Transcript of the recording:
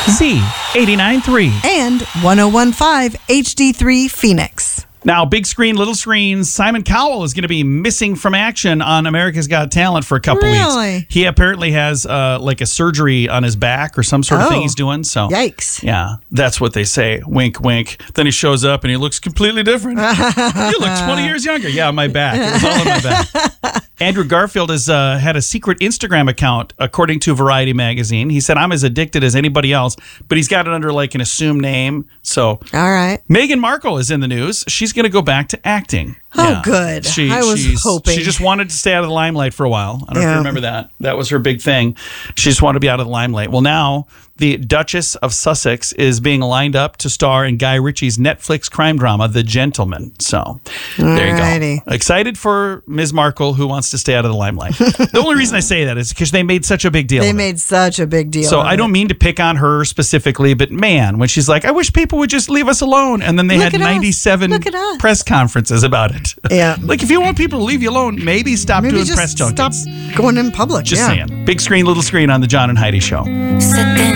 Z89.3. And 101.5 HD3 Phoenix. Now, big screen, little screen, Simon Cowell is going to be missing from action on America's Got Talent for a couple Really? weeks. He apparently has like a surgery on his back or some sort of thing he's doing. So, Yikes. yeah, that's what they say. Wink, wink. Then he shows up and he looks completely different. You look 20 years younger. Yeah, my back. It was all in my back. Andrew Garfield has had a secret Instagram account, according to Variety magazine. He said, I'm as addicted as anybody else, but he's got it under like an assumed name. So, All right. Meghan Markle is in the news. She's going to go back to acting. Oh, good. I was hoping. She just wanted to stay out of the limelight for a while. I don't know if you Yeah. remember that. That was her big thing. She just wanted to be out of the limelight. Well, now the Duchess of Sussex is being lined up to star in Guy Ritchie's Netflix crime drama, The Gentleman. So there you Alrighty. go. Excited for Ms. Markle, who wants to stay out of the limelight. The only reason I say that is because they made such a big deal They of it. made such a big deal. So of I don't it. mean to pick on her specifically, but man, when she's like, I wish people would just leave us alone. And then they Look had at us. 97 Look at us. press conferences about it. Yeah. Like, if you want people to leave you alone, maybe stop Maybe doing just press junkets. stop going in public. Just yeah. saying. Big screen, little screen on the John and Heidi Show. Sitting